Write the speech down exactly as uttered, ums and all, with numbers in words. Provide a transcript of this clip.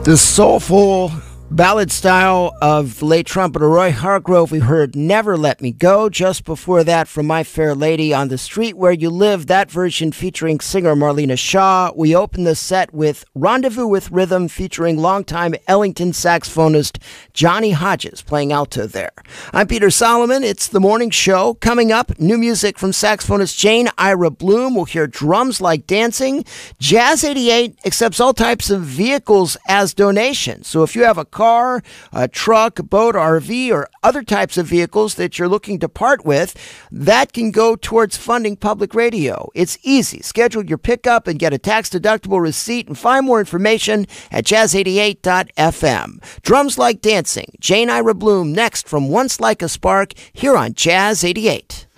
The soulful ballad style of the late trumpeter Roy Hargrove, we heard Never Let Me Go. Just before that, from My Fair Lady, On the Street Where You Live, that version featuring singer Marlena Shaw. We opened the set with Rendezvous with Rhythm featuring longtime Ellington saxophonist Johnny Hodges playing alto there. I'm Peter Solomon. It's the morning show. Coming up, new music from saxophonist Jane Ira Bloom. We'll hear Drums Like Dancing. Jazz eighty-eight accepts all types of vehicles as donations. So if you have a car, a truck, a boat, R V, or other types of vehicles that you're looking to part with, that can go towards funding public radio. It's easy. Schedule your pickup and get a tax-deductible receipt, and find more information at jazz eighty-eight dot f m. Drums Like Dancing, Jane Ira Bloom, next from Once Like a Spark, here on Jazz eighty-eight.